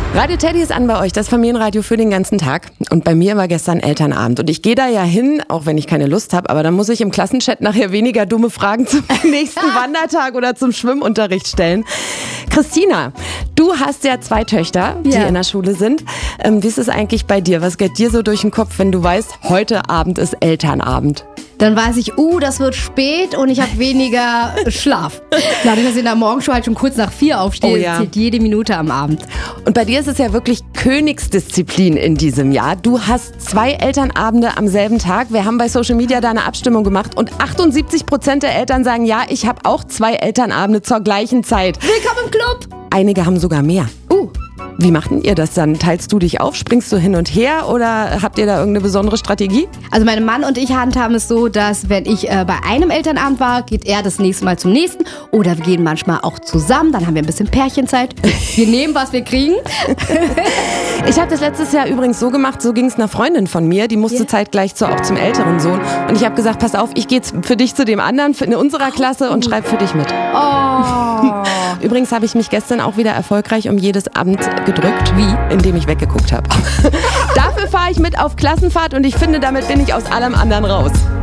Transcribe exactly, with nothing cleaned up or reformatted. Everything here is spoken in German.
Radio Teddy ist an bei euch, das Familienradio für den ganzen Tag. Und bei mir war gestern Elternabend. Und ich gehe da ja hin, auch wenn ich keine Lust habe, aber dann muss ich im Klassenchat nachher weniger dumme Fragen zum nächsten Wandertag oder zum Schwimmunterricht stellen. Christina, du hast ja zwei Töchter, die Ja. in der Schule sind. Ähm, wie ist es eigentlich bei dir? Was geht dir so durch den Kopf, wenn du weißt, heute Abend ist Elternabend? Dann weiß ich, uh, das wird spät und ich habe weniger Schlaf. Dadurch, dass ich in der Morgenshow halt schon kurz nach vier aufstehe, Oh ja. zählt jede Minute am Abend. Und bei dir ist es ja wirklich Königsdisziplin in diesem Jahr. Du hast zwei Elternabende am selben Tag. Wir haben bei Social Media da eine Abstimmung gemacht und achtundsiebzig Prozent der Eltern sagen, ja, ich habe auch zwei Elternabende zur gleichen Zeit. Willkommen im Club! Einige haben sogar mehr. Uh, Wie macht denn ihr das dann? Teilst du dich auf? Springst du hin und her? Oder habt ihr da irgendeine besondere Strategie? also mein Mann und ich handhaben es so, dass wenn ich äh, bei einem Elternabend war, geht er das nächste Mal zum nächsten. Oder wir gehen manchmal auch zusammen, dann haben wir ein bisschen Pärchenzeit. Wir nehmen, was wir kriegen. Ich habe das letztes Jahr übrigens so gemacht, so ging es einer Freundin von mir, die musste Ja. zeitgleich zur, auch zum älteren Sohn. Und ich habe gesagt, pass auf, ich gehe für dich zu dem anderen in unserer Klasse und schreibe für dich mit. Oh. Übrigens habe ich mich gestern auch wieder erfolgreich um jedes Amt gedrückt. Wie? Indem ich weggeguckt habe. Dafür fahre ich mit auf Klassenfahrt und ich finde, damit bin ich aus allem anderen raus.